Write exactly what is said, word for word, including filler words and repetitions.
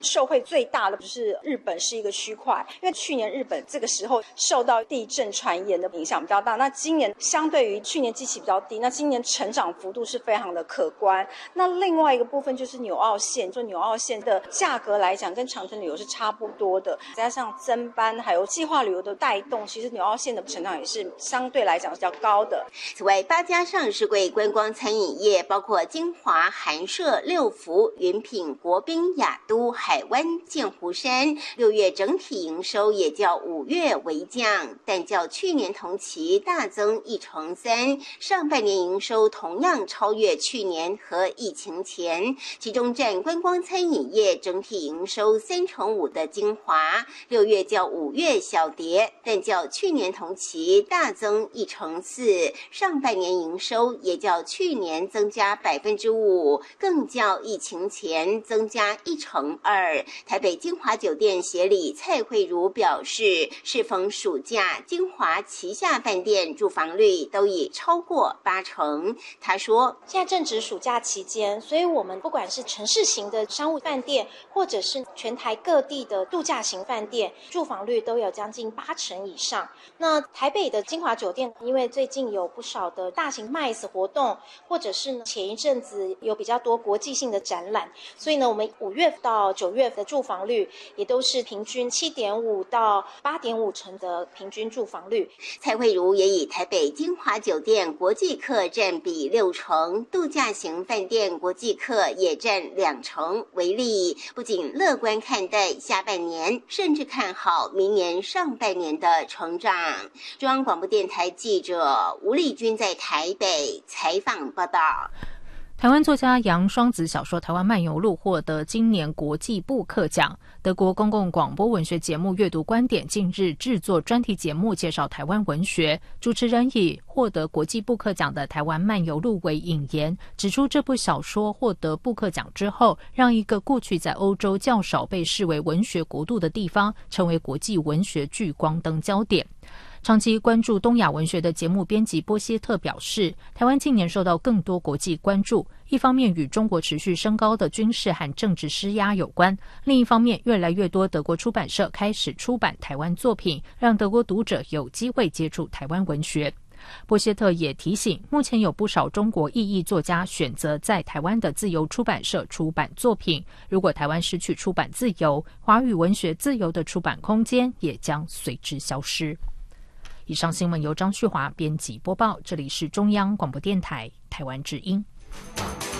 受惠最大的就是日本是一个区块，因为去年日本这个时候受到地震传言的影响比较大，那今年相对于去年基期比较低，那今年成长幅度是非常的可观。那另外一个部分就是纽澳线，就纽澳线的价格来讲跟长程旅游是差不多的，加上增班还有计划旅游的带动，其实纽澳线的成长也是相对来讲比较高的。 此外，八家上市柜观光餐饮业包括金华、寒舍、六福、云品、国宾、雅都、海湾、剑湖山，六月整体营收也较五月微降，但较去年同期大增一成三，上半年营收同样超越去年和疫情前。其中占观光餐饮业整体营收三成五的金华，六月较五月小跌，但较去年同期大增一成四，上半年营收也较去年增加百分之五，更较疫情前增加一成二。台北金华酒店协理蔡慧茹表示，适逢暑假，金华旗下饭店住房率都已超过八成。他说， 现在正值暑假期间，所以我们不管是城市型的商务饭店，或者是全台各地的度假型饭店，住房率都有将近八成以上。那台北的金华酒店，因为最近有不少的大型 M I C E 活动，或者是前一阵子有比较多国际性的展览，所以呢，我们五月到九月的住房率也都是平均七点五到八点五成的平均住房率。 蔡慧茹也以台北金华酒店国际客占比六成，度假型饭店国际客也占两成为例，不仅乐观看待下半年，甚至看好明年上半年的成长。中央广播电台记者吴丽君在台北采访报道。 台湾作家杨双子小说《台湾漫游录》获得今年国际布克奖。德国公共广播文学节目《阅读观点》近日制作专题节目介绍台湾文学，主持人以获得国际布克奖的《台湾漫游录》为引言，指出这部小说获得布克奖之后，让一个过去在欧洲较少被视为文学国度的地方，成为国际文学聚光灯焦点。长期关注东亚文学的节目编辑波希特表示，台湾近年受到更多国际关注，一方面与中国持续升高的军事和政治施压有关，另一方面越来越多德国出版社开始出版台湾作品，让德国读者有机会接触台湾文学。波希特也提醒，目前有不少中国异议作家选择在台湾的自由出版社出版作品，如果台湾失去出版自由，华语文学自由的出版空间也将随之消失。以上新闻由张旭华编辑播报，这里是中央广播电台台湾之音。